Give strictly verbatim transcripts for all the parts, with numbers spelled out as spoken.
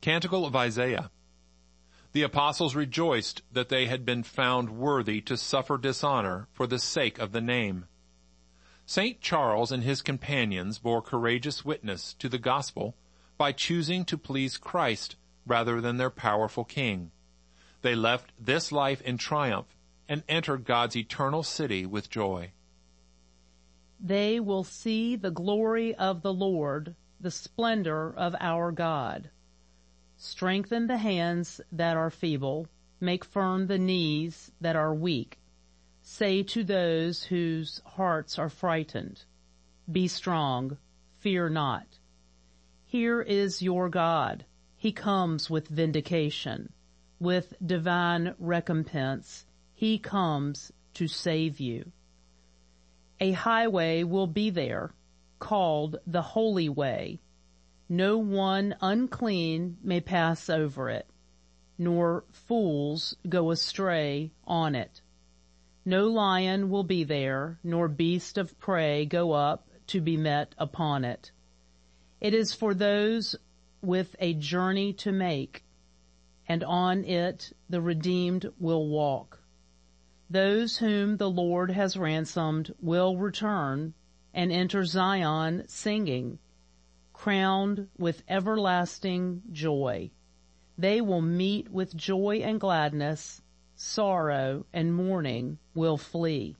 Canticle of Isaiah. The apostles rejoiced that they had been found worthy to suffer dishonor for the sake of the name. Saint Charles and his companions bore courageous witness to the gospel by choosing to please Christ rather than their powerful king. They left this life in triumph and entered God's eternal city with joy. They will see the glory of the Lord, the splendor of our God. Strengthen the hands that are feeble, make firm the knees that are weak. Say to those whose hearts are frightened, be strong, fear not. Here is your God. He comes with vindication, with divine recompense. He comes to save you. A highway will be there, called the Holy Way. No one unclean may pass over it, nor fools go astray on it. No lion will be there, nor beast of prey go up to be met upon it. It is for those with a journey to make, and on it the redeemed will walk. Those whom the Lord has ransomed will return and enter Zion singing, crowned with everlasting joy. They will meet with joy and gladness. Sorrow and mourning will flee.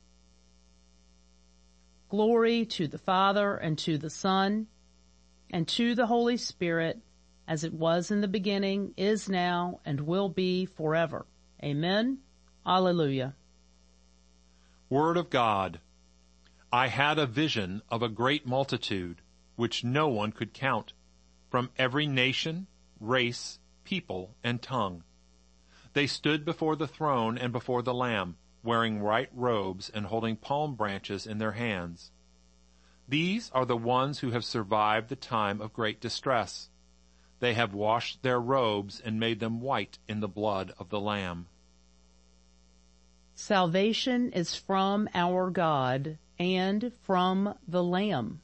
Glory to the Father, and to the Son, and to the Holy Spirit, as it was in the beginning, is now, and will be forever. Amen. Alleluia. Word of God. I had a vision of a great multitude, which no one could count, from every nation, race, people, and tongue. They stood before the throne and before the Lamb, wearing white robes and holding palm branches in their hands. These are the ones who have survived the time of great distress. They have washed their robes and made them white in the blood of the Lamb. Salvation is from our God and from the Lamb.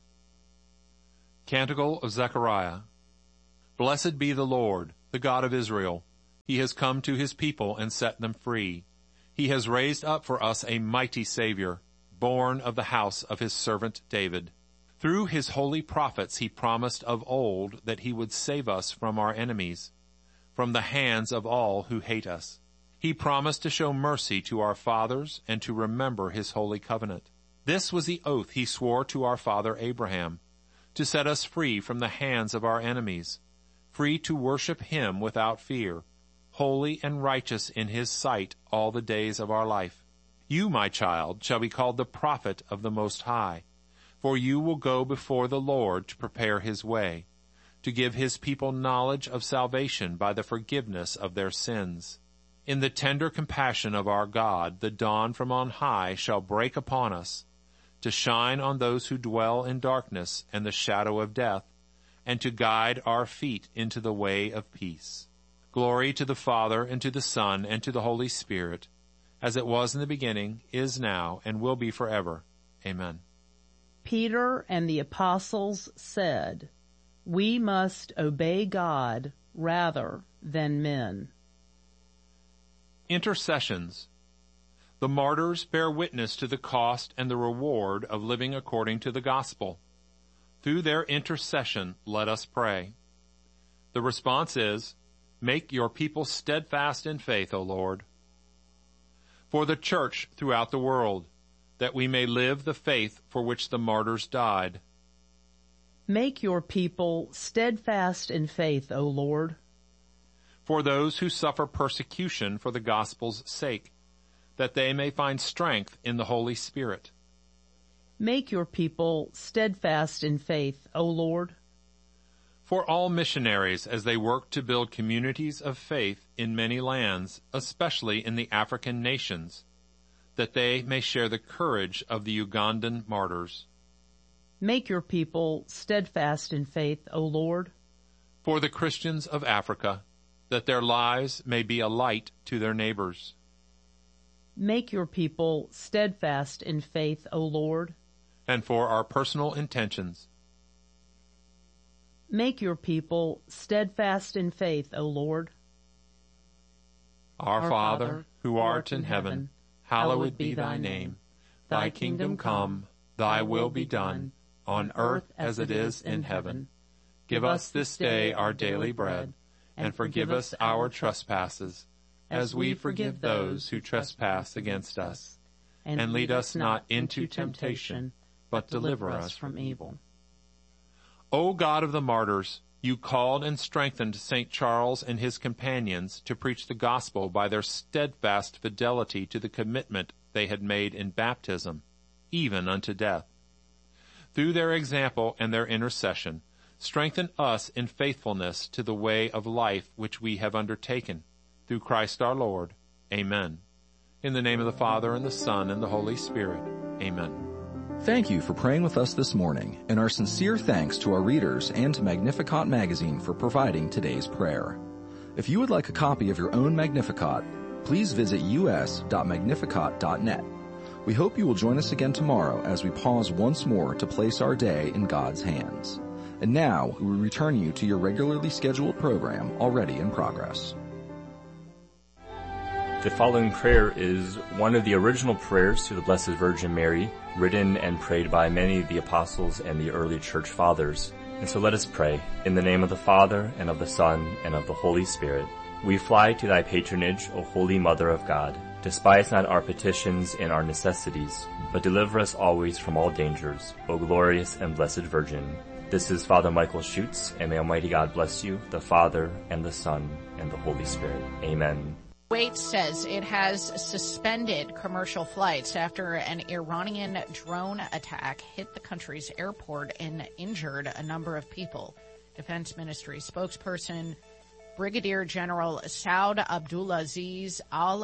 Canticle of Zechariah. Blessed be the Lord, the God of Israel. He has come to his people and set them free. He has raised up for us a mighty Savior, born of the house of his servant David. Through his holy prophets he promised of old that he would save us from our enemies, from the hands of all who hate us. He promised to show mercy to our fathers and to remember his holy covenant. This was the oath he swore to our father Abraham, to set us free from the hands of our enemies, free to worship him without fear, holy and righteous in his sight all the days of our life. You, my child, shall be called the prophet of the Most High, for you will go before the Lord to prepare his way, to give his people knowledge of salvation by the forgiveness of their sins. In the tender compassion of our God, the dawn from on high shall break upon us, to shine on those who dwell in darkness and the shadow of death, and to guide our feet into the way of peace. Glory to the Father, and to the Son, and to the Holy Spirit, as it was in the beginning, is now, and will be forever. Amen. Peter and the apostles said, we must obey God rather than men. Intercessions. The martyrs bear witness to the cost and the reward of living according to the gospel. Through their intercession, let us pray. The response is, make your people steadfast in faith, O Lord. For the church throughout the world, that we may live the faith for which the martyrs died. Make your people steadfast in faith, O Lord. For those who suffer persecution for the gospel's sake, that they may find strength in the Holy Spirit. Make your people steadfast in faith, O Lord. For all missionaries as they work to build communities of faith in many lands, especially in the African nations, that they may share the courage of the Ugandan martyrs. Make your people steadfast in faith, O Lord. For the Christians of Africa, that their lives may be a light to their neighbors. Make your people steadfast in faith, O Lord. And for our personal intentions. Make your people steadfast in faith, O Lord. Our Father, who art in heaven, hallowed be thy name. Thy kingdom come, thy will be done, on earth as it is in heaven. Give us this day our daily bread, and forgive us our trespasses, as we forgive those who trespass against us. And lead us not into temptation, but deliver us from evil. O God of the martyrs, you called and strengthened Saint Charles and his companions to preach the gospel by their steadfast fidelity to the commitment they had made in baptism, even unto death. Through their example and their intercession, strengthen us in faithfulness to the way of life which we have undertaken. Through Christ our Lord. Amen. In the name of the Father, and the Son, and the Holy Spirit. Amen. Thank you for praying with us this morning, and our sincere thanks to our readers and to Magnificat Magazine for providing today's prayer. If you would like a copy of your own Magnificat, please visit u s dot magnificat dot net. We hope you will join us again tomorrow as we pause once more to place our day in God's hands. And now, we return you to your regularly scheduled program already in progress. The following prayer is one of the original prayers to the Blessed Virgin Mary, written and prayed by many of the apostles and the early church fathers. And so let us pray. In the name of the Father, and of the Son, and of the Holy Spirit. We fly to thy patronage, O Holy Mother of God. Despise not our petitions and our necessities, but deliver us always from all dangers, O glorious and blessed Virgin. This is Father Michael Schutz, and may Almighty God bless you, the Father, and the Son, and the Holy Spirit. Amen. Kuwait says it has suspended commercial flights after an Iranian drone attack hit the country's airport and injured a number of people. Defense Ministry spokesperson Brigadier General Saud Abdulaziz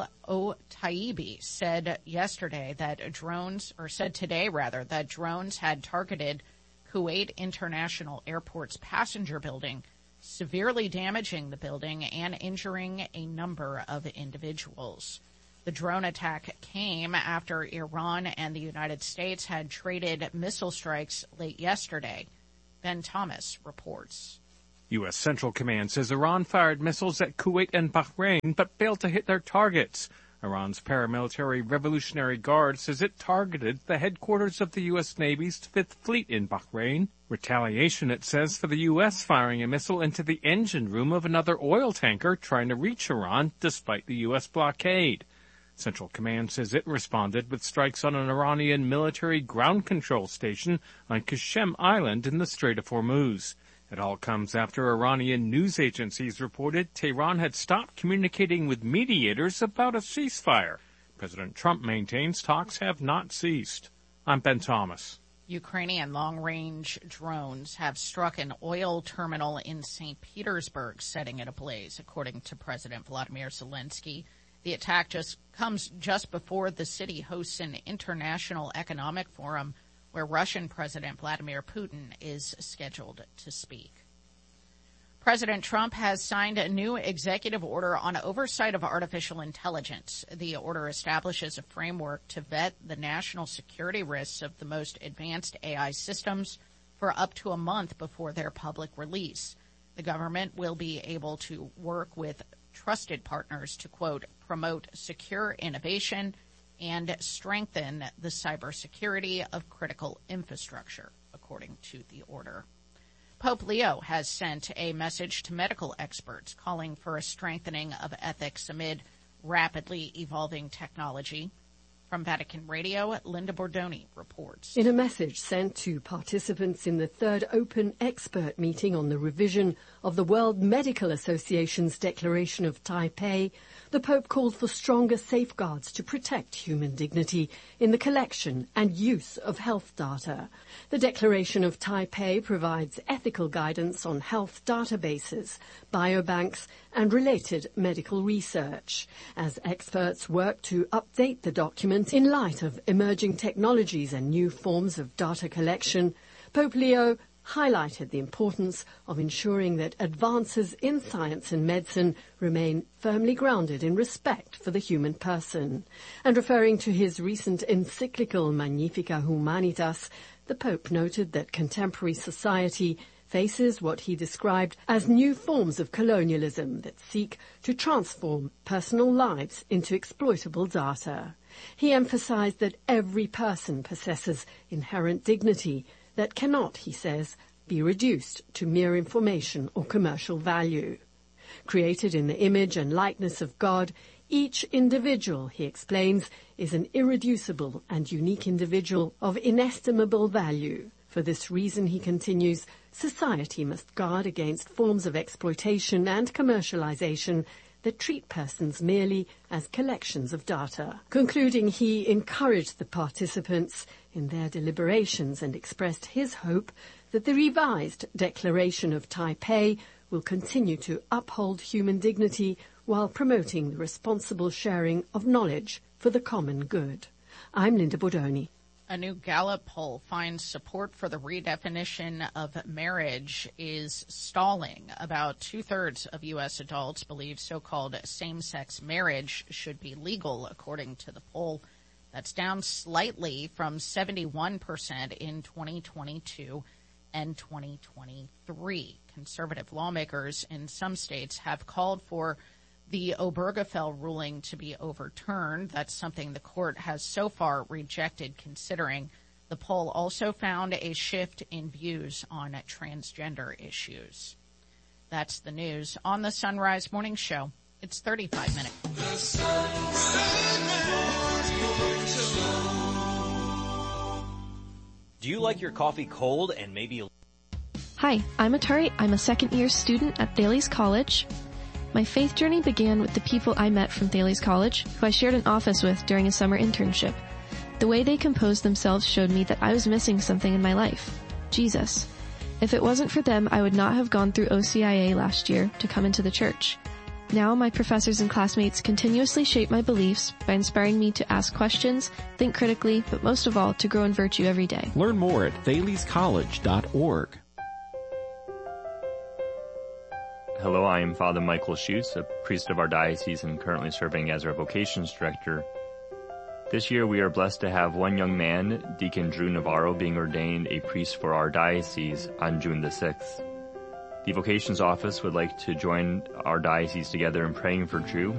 Al-Otaibi said yesterday that drones, or said today rather, that drones had targeted Kuwait International Airport's passenger building, severely damaging the building and injuring a number of individuals. The drone attack came after Iran and the United States had traded missile strikes late yesterday. Ben Thomas reports. U S. Central Command says Iran fired missiles at Kuwait and Bahrain but failed to hit their targets. Iran's paramilitary Revolutionary Guard says it targeted the headquarters of the U S. Navy's Fifth Fleet in Bahrain. Retaliation, it says, for the U S firing a missile into the engine room of another oil tanker trying to reach Iran despite the U S blockade. Central Command says it responded with strikes on an Iranian military ground control station on Qasem Island in the Strait of Hormuz. It all comes after Iranian news agencies reported Tehran had stopped communicating with mediators about a ceasefire. President Trump maintains talks have not ceased. I'm Ben Thomas. Ukrainian long-range drones have struck an oil terminal in Saint Petersburg, setting it ablaze, according to President Vladimir Zelensky. The attack just comes just before the city hosts an international economic forum where Russian President Vladimir Putin is scheduled to speak. President Trump has signed a new executive order on oversight of artificial intelligence. The order establishes a framework to vet the national security risks of the most advanced A I systems for up to a month before their public release. The government will be able to work with trusted partners to, quote, promote secure innovation and strengthen the cybersecurity of critical infrastructure, according to the order. Pope Leo has sent a message to medical experts calling for a strengthening of ethics amid rapidly evolving technology. From Vatican Radio, Linda Bordoni reports. In a message sent to participants in the third open expert meeting on the revision of the World Medical Association's Declaration of Taipei, the Pope called for stronger safeguards to protect human dignity in the collection and use of health data. The Declaration of Taipei provides ethical guidance on health databases, biobanks, and related medical research. As experts work to update the document in light of emerging technologies and new forms of data collection, Pope Leo highlighted the importance of ensuring that advances in science and medicine remain firmly grounded in respect for the human person. And referring to his recent encyclical Magnificat Humanitas, the Pope noted that contemporary society faces what he described as new forms of colonialism that seek to transform personal lives into exploitable data. He emphasized that every person possesses inherent dignity that cannot, he says, be reduced to mere information or commercial value. Created in the image and likeness of God, each individual, he explains, is an irreducible and unique individual of inestimable value. For this reason, he continues, society must guard against forms of exploitation and commercialization that treat persons merely as collections of data. Concluding, he encouraged the participants in their deliberations and expressed his hope that the revised Declaration of Taipei will continue to uphold human dignity while promoting the responsible sharing of knowledge for the common good. I'm Linda Bodoni. A new Gallup poll finds support for the redefinition of marriage is stalling. About two-thirds of U S adults believe so-called same-sex marriage should be legal, according to the poll. That's down slightly from seventy-one percent in twenty twenty-two and twenty twenty-three. Conservative lawmakers in some states have called for the Obergefell ruling to be overturned. That's something the court has so far rejected considering. The poll also found a shift in views on transgender issues. That's the news on the Sunrise Morning Show. It's thirty-five minutes. The Sunrise Morning Show. Do you like your coffee cold and maybe... Hi, I'm Atari. I'm a second-year student at Thales College. My faith journey began with the people I met from Thales College, who I shared an office with during a summer internship. The way they composed themselves showed me that I was missing something in my life, Jesus. If it wasn't for them, I would not have gone through O C I A last year to come into the church. Now my professors and classmates continuously shape my beliefs by inspiring me to ask questions, think critically, but most of all, to grow in virtue every day. Learn more at thales college dot org. Hello, I am Father Michael Schutz, a priest of our diocese and currently serving as our vocations director. This year we are blessed to have one young man, Deacon Drew Navarro, being ordained a priest for our diocese on June the sixth. The vocations office would like to join our diocese together in praying for Drew